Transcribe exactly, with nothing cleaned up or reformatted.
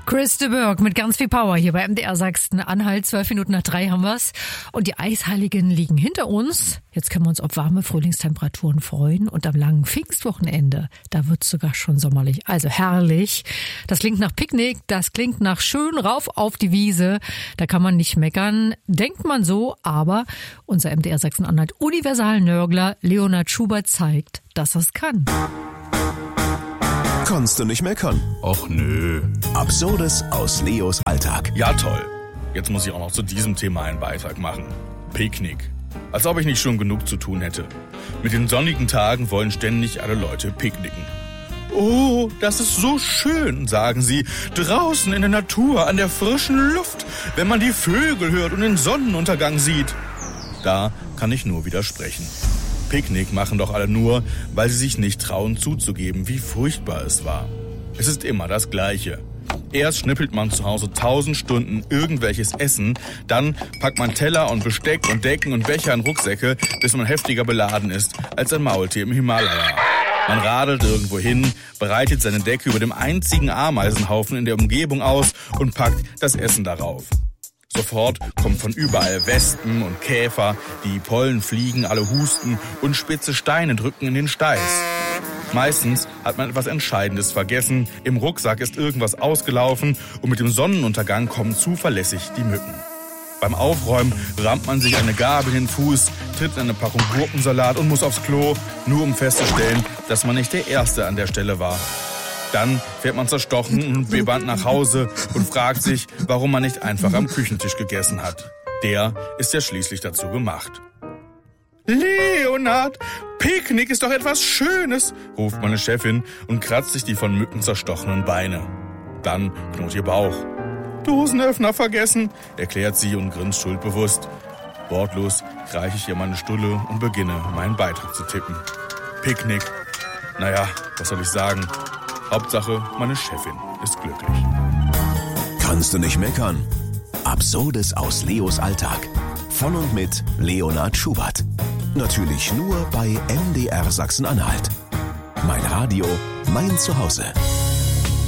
Chris de Burgh mit ganz viel Power hier bei M D R Sachsen-Anhalt. Zwölf Minuten nach drei haben wir's. Und die Eisheiligen liegen hinter uns. Jetzt können wir uns auf warme Frühlingstemperaturen freuen. Und am langen Pfingstwochenende, da wird's sogar schon sommerlich. Also herrlich. Das klingt nach Picknick. Das klingt nach schön rauf auf die Wiese. Da kann man nicht meckern. Denkt man so. Aber unser M D R Sachsen-Anhalt Universal-Nörgler Leonhard Schubert zeigt, dass er's kann. Kannst du nicht meckern? Och nö. Absurdes aus Leos Alltag. Ja toll. Jetzt muss ich auch noch zu diesem Thema einen Beitrag machen. Picknick. Als ob ich nicht schon genug zu tun hätte. Mit den sonnigen Tagen wollen ständig alle Leute picknicken. Oh, das ist so schön, sagen sie. Draußen in der Natur, an der frischen Luft, wenn man die Vögel hört und den Sonnenuntergang sieht. Da kann ich nur widersprechen. Picknick machen doch alle nur, weil sie sich nicht trauen zuzugeben, wie furchtbar es war. Es ist immer das Gleiche. Erst schnippelt man zu Hause tausend Stunden irgendwelches Essen, dann packt man Teller und Besteck und Decken und Becher in Rucksäcke, bis man heftiger beladen ist als ein Maultier im Himalaya. Man radelt irgendwo hin, breitet seine Decke über dem einzigen Ameisenhaufen in der Umgebung aus und packt das Essen darauf. Sofort kommen von überall Wespen und Käfer, die Pollen fliegen, alle husten und spitze Steine drücken in den Steiß. Meistens hat man etwas Entscheidendes vergessen, im Rucksack ist irgendwas ausgelaufen und mit dem Sonnenuntergang kommen zuverlässig die Mücken. Beim Aufräumen rammt man sich eine Gabel in den Fuß, tritt in eine Packung Gurkensalat und muss aufs Klo, nur um festzustellen, dass man nicht der Erste an der Stelle war. Dann fährt man zerstochen und bebend nach Hause und fragt sich, warum man nicht einfach am Küchentisch gegessen hat. Der ist ja schließlich dazu gemacht. Leonhard, Picknick ist doch etwas Schönes, ruft meine Chefin und kratzt sich die von Mücken zerstochenen Beine. Dann knurrt ihr Bauch. Dosenöffner vergessen, erklärt sie und grinst schuldbewusst. Wortlos reiche ich ihr meine Stulle und beginne, meinen Beitrag zu tippen. Picknick. Naja, was soll ich sagen? Hauptsache, meine Chefin ist glücklich. Kannst du nicht meckern? Absurdes aus Leos Alltag. Von und mit Leonhard Schubert. Natürlich nur bei M D R Sachsen-Anhalt. Mein Radio, mein Zuhause.